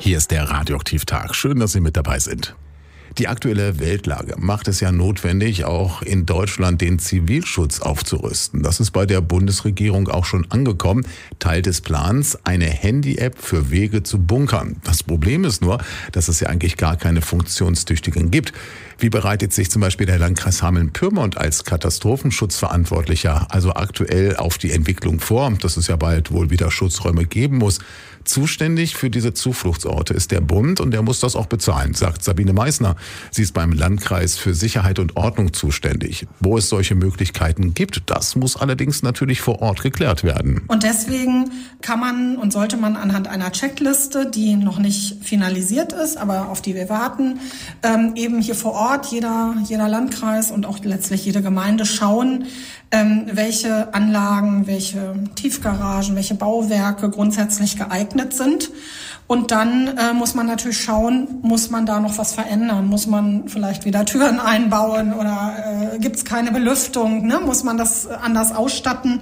Hier ist der Radioaktiv-Tag. Schön, dass Sie mit dabei sind. Die aktuelle Weltlage macht es ja notwendig, auch in Deutschland den Zivilschutz aufzurüsten. Das ist bei der Bundesregierung auch schon angekommen. Teil des Plans, eine Handy-App für Wege zu Bunkern. Das Problem ist nur, dass es ja eigentlich gar keine funktionstüchtigen gibt. Wie bereitet sich zum Beispiel der Landkreis Hameln-Pyrmont als Katastrophenschutzverantwortlicher also aktuell auf die Entwicklung vor, dass es ja bald wohl wieder Schutzräume geben muss? Zuständig für diese Zufluchtsorte ist der Bund und der muss das auch bezahlen, sagt Sabine Meissner. Sie ist beim Landkreis für Sicherheit und Ordnung zuständig. Wo es solche Möglichkeiten gibt, das muss allerdings natürlich vor Ort geklärt werden. Und deswegen kann man und sollte man anhand einer Checkliste, die noch nicht finalisiert ist, aber auf die wir warten, eben hier vor Ort, jeder Landkreis und auch letztlich jede Gemeinde schauen, welche Anlagen, welche Tiefgaragen, welche Bauwerke grundsätzlich geeignet sind. Und dann muss man natürlich schauen, muss man da noch was verändern? Muss man vielleicht wieder Türen einbauen oder gibt es keine Belüftung? Ne? Muss man das anders ausstatten?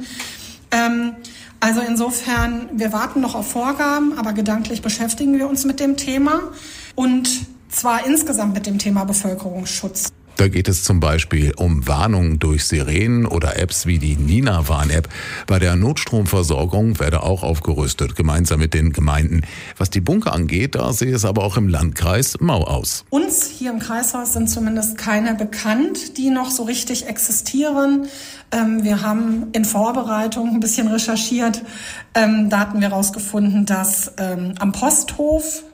Also insofern, wir warten noch auf Vorgaben, aber gedanklich beschäftigen wir uns mit dem Thema und zwar insgesamt mit dem Thema Bevölkerungsschutz. Da geht es zum Beispiel um Warnungen durch Sirenen oder Apps wie die Nina-Warn-App. Bei der Notstromversorgung werde auch aufgerüstet, gemeinsam mit den Gemeinden. Was die Bunker angeht, da sehe es aber auch im Landkreis mau aus. Uns hier im Kreishaus sind zumindest keine bekannt, die noch so richtig existieren. Wir haben in Vorbereitung ein bisschen recherchiert. Da hatten wir herausgefunden, dass am Posthof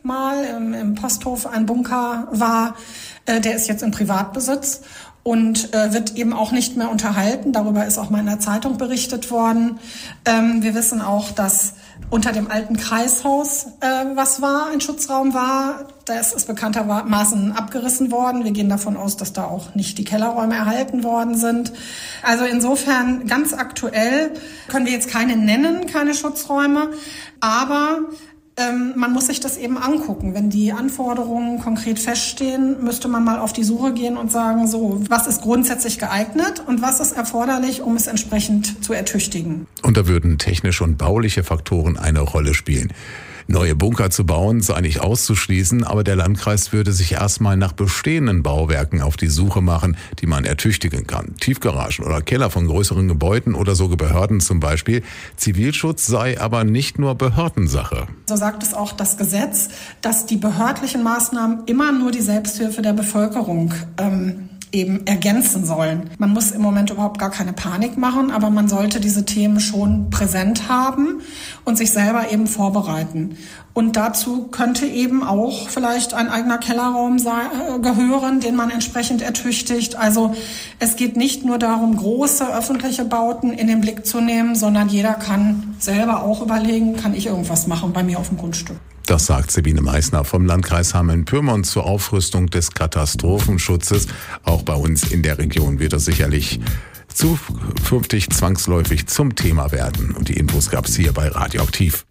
im Posthof ein Bunker war. Der ist jetzt in Privatbesitz und wird eben auch nicht mehr unterhalten. Darüber ist auch mal in der Zeitung berichtet worden. Wir wissen auch, dass unter dem alten Kreishaus ein Schutzraum war. Das ist bekanntermaßen abgerissen worden. Wir gehen davon aus, dass da auch nicht die Kellerräume erhalten worden sind. Also insofern ganz aktuell können wir jetzt keine nennen, keine Schutzräume, aber man muss sich das eben angucken. Wenn die Anforderungen konkret feststehen, müsste man mal auf die Suche gehen und sagen, so, was ist grundsätzlich geeignet und was ist erforderlich, um es entsprechend zu ertüchtigen. Und da würden technische und bauliche Faktoren eine Rolle spielen. Neue Bunker zu bauen sei nicht auszuschließen, aber der Landkreis würde sich erstmal nach bestehenden Bauwerken auf die Suche machen, die man ertüchtigen kann. Tiefgaragen oder Keller von größeren Gebäuden oder sogar Behörden zum Beispiel. Zivilschutz sei aber nicht nur Behördensache. So sagt es auch das Gesetz, dass die behördlichen Maßnahmen immer nur die Selbsthilfe der Bevölkerung eben ergänzen sollen. Man muss im Moment überhaupt gar keine Panik machen, aber man sollte diese Themen schon präsent haben und sich selber eben vorbereiten. Und dazu könnte eben auch vielleicht ein eigener Kellerraum gehören, den man entsprechend ertüchtigt. Also es geht nicht nur darum, große öffentliche Bauten in den Blick zu nehmen, sondern jeder kann selber auch überlegen, kann ich irgendwas machen bei mir auf dem Grundstück. Das sagt Sabine Meissner vom Landkreis Hameln-Pyrmont zur Aufrüstung des Katastrophenschutzes. Auch bei uns in der Region wird es sicherlich zukünftig zwangsläufig zum Thema werden. Und die Infos gab es hier bei Radioaktiv.